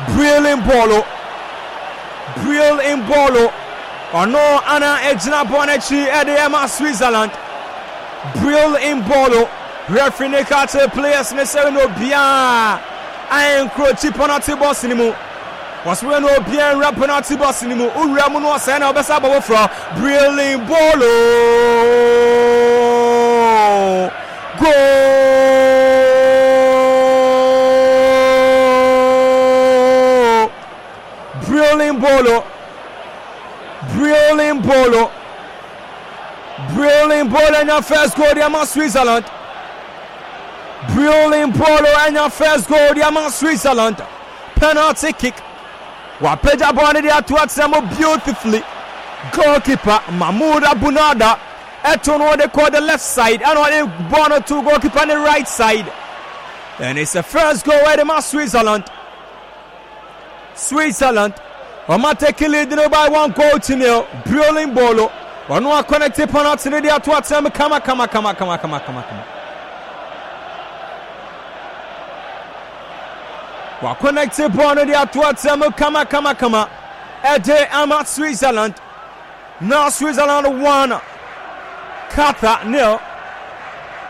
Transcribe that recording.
Brilliant ball. Brilliant ball. Or no, Anna Ejna Bonechi Edema Switzerland. Brilliant ball. Referee Nekate players necessary no bia. I encroach penalty box anymore. Was we no bien rap penalty box anymore. Uramu no say na obesa babo from brilliant ball. Goal. Brilliant ball. Brilliant ball. Brilliant ball and your first goal against Switzerland. Brilliant ball and your first goal against Switzerland. Penalty kick. Wapeja ball there towards them beautifully. Goalkeeper Mahmoud Abunada. Eton what they call the left side and what they born to goalkeeper on the right side. And it's the first goal against Switzerland. Switzerland. Omate leading by 1 goal to 0. Brilliant ball. One more connected penalty there towards them. Come. One connected penalty there towards them. Come. Ede Amat Switzerland. Now Switzerland 1. Qatar 0.